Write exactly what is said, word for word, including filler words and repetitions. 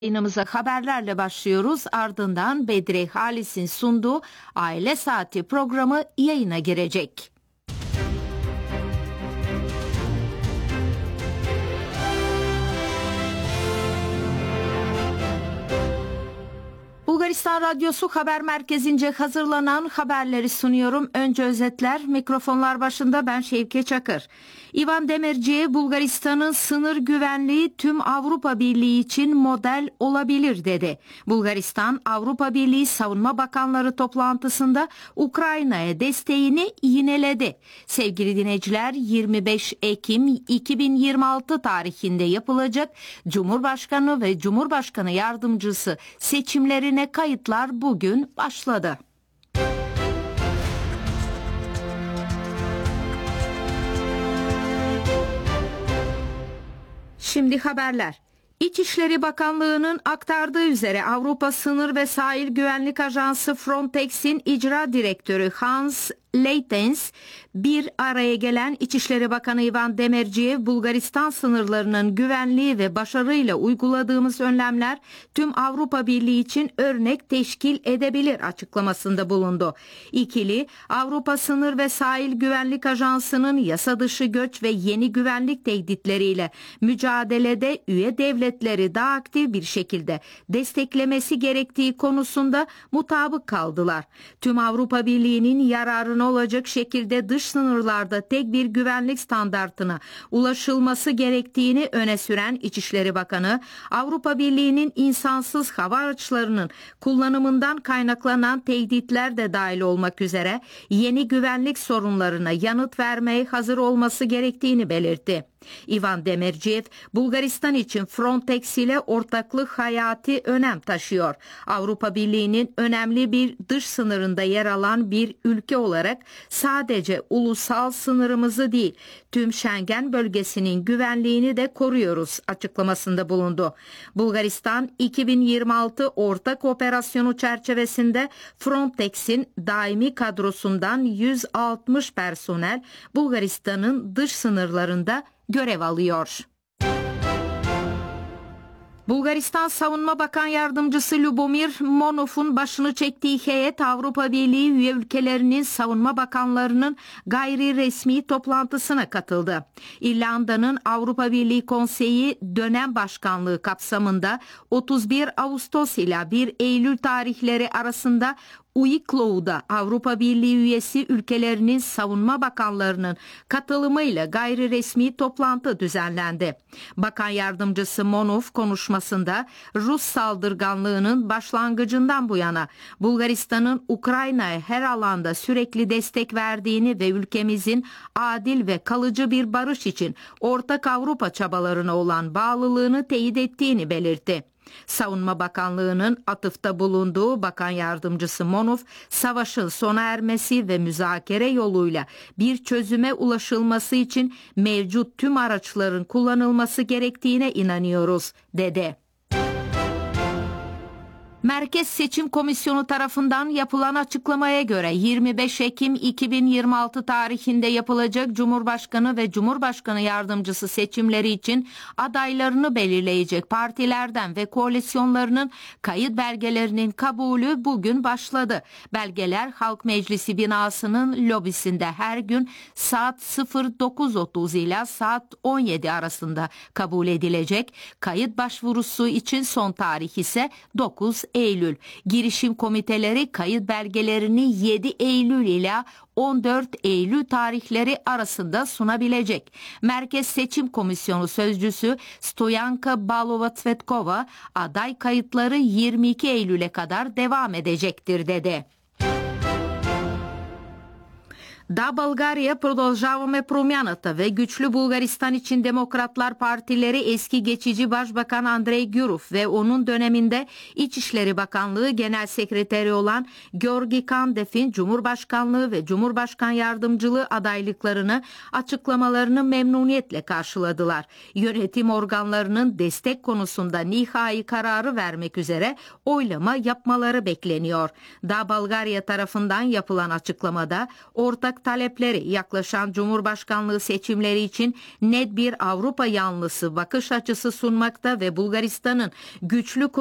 Yayınımıza haberlerle başlıyoruz. Ardından Bedri Halis'in sunduğu Aile Saati programı yayına girecek. Bulgaristan Radyosu Haber Merkezi'nce hazırlanan haberleri sunuyorum. Önce özetler, mikrofonlar başında ben Şevke Çakır. Ivan Demirci, Bulgaristan'ın sınır güvenliği tüm Avrupa Birliği için model olabilir dedi. Bulgaristan, Avrupa Birliği Savunma Bakanları toplantısında Ukrayna'ya desteğini yineledi. Sevgili dinleyiciler, yirmi beş Ekim iki bin yirmi altı tarihinde yapılacak Cumhurbaşkanı ve Cumhurbaşkanı Yardımcısı seçimlerine kayıtlar bugün başladı. Şimdi haberler. İçişleri Bakanlığı'nın aktardığı üzere Avrupa Sınır ve Sahil Güvenlik Ajansı Frontex'in icra direktörü Hans Leitens bir araya gelen İçişleri Bakanı Ivan Demirci'ye Bulgaristan sınırlarının güvenliği ve başarıyla uyguladığımız önlemler tüm Avrupa Birliği için örnek teşkil edebilir açıklamasında bulundu. İkili Avrupa Sınır ve Sahil Güvenlik Ajansı'nın yasa dışı göç ve yeni güvenlik tehditleriyle mücadelede üye devletleri daha aktif bir şekilde desteklemesi gerektiği konusunda mutabık kaldılar. Tüm Avrupa Birliği'nin yararına olacak şekilde dış sınırlarda tek bir güvenlik standartına ulaşılması gerektiğini öne süren İçişleri Bakanı, Avrupa Birliği'nin insansız hava araçlarının kullanımından kaynaklanan tehditler de dahil olmak üzere yeni güvenlik sorunlarına yanıt vermeye hazır olması gerektiğini belirtti. Ivan Demirci, Bulgaristan için Frontex ile ortaklık hayati önem taşıyor. Avrupa Birliği'nin önemli bir dış sınırında yer alan bir ülke olarak sadece ulusal sınırımızı değil, tüm Schengen bölgesinin güvenliğini de koruyoruz açıklamasında bulundu. Bulgaristan iki bin yirmi altı ortak operasyonu çerçevesinde Frontex'in daimi kadrosundan yüz altmış personel Bulgaristan'ın dış sınırlarında görev alıyor. Bulgaristan Savunma Bakan Yardımcısı Lubomir Monov'un başını çektiği heyet Avrupa Birliği üye ülkelerinin savunma bakanlarının gayri resmi toplantısına katıldı. İrlanda'nın Avrupa Birliği Konseyi dönem başkanlığı kapsamında otuz bir Ağustos ile bir Eylül tarihleri arasında Uyklow'da Avrupa Birliği üyesi ülkelerinin savunma bakanlarının katılımıyla gayri resmi toplantı düzenlendi. Bakan Yardımcısı Monov konuşmasında Rus saldırganlığının başlangıcından bu yana Bulgaristan'ın Ukrayna'ya her alanda sürekli destek verdiğini ve ülkemizin adil ve kalıcı bir barış için ortak Avrupa çabalarına olan bağlılığını teyit ettiğini belirtti. Savunma Bakanlığı'nın atıfta bulunduğu Bakan Yardımcısı Monov, savaşın sona ermesi ve müzakere yoluyla bir çözüme ulaşılması için mevcut tüm araçların kullanılması gerektiğine inanıyoruz, dedi. Merkez Seçim Komisyonu tarafından yapılan açıklamaya göre yirmi beş Ekim iki bin yirmi altı tarihinde yapılacak Cumhurbaşkanı ve Cumhurbaşkanı Yardımcısı seçimleri için adaylarını belirleyecek partilerden ve koalisyonlarının kayıt belgelerinin kabulü bugün başladı. Belgeler Halk Meclisi binasının lobisinde her gün saat dokuz otuz ile saat on yedi arasında kabul edilecek. Kayıt başvurusu için son tarih ise dokuz Eylül. Girişim komiteleri kayıt belgelerini yedi Eylül ile on dört Eylül tarihleri arasında sunabilecek. Merkez Seçim Komisyonu Sözcüsü Stoyanka Balova-Tsvetkova, aday kayıtları yirmi iki Eylül'e kadar devam edecektir, dedi. Da Bulgarya Продължаваме Промяната ve Güçlü Bulgaristan için Demokratlar Partileri eski geçici Başbakan Andrei Gürov ve onun döneminde İçişleri Bakanlığı Genel Sekreteri olan Georgi Kandev'in Cumhurbaşkanlığı ve Cumhurbaşkan Yardımcılığı adaylıklarını açıklamalarını memnuniyetle karşıladılar. Yönetim organlarının destek konusunda nihai kararı vermek üzere oylama yapmaları bekleniyor. Da Bulgarya tarafından yapılan açıklamada ortak ortak talepleri yaklaşan Cumhurbaşkanlığı seçimleri için net bir Avrupa yanlısı bakış açısı sunmakta ve Bulgaristan'ın güçlü